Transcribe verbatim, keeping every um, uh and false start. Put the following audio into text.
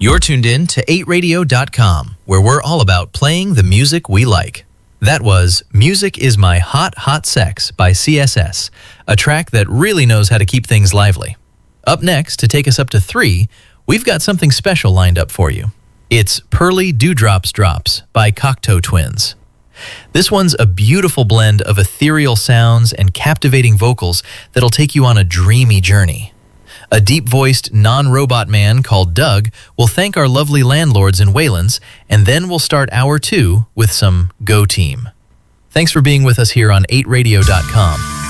You're tuned in to eight radio dot com, where we're all about playing the music we like. That was Music Is My Hot, Hot Sex by C S S, a track that really knows how to keep things lively. Up next, to take us up to three, we've got something special lined up for you. It's Pearly Dewdrops Drops by Cocteau Twins. This one's a beautiful blend of ethereal sounds and captivating vocals that'll take you on a dreamy journey. A deep-voiced, non-robot man called Doug will thank our lovely landlords in Waylands, and then we'll start hour two with some Go Team. Thanks for being with us here on eight radio dot com.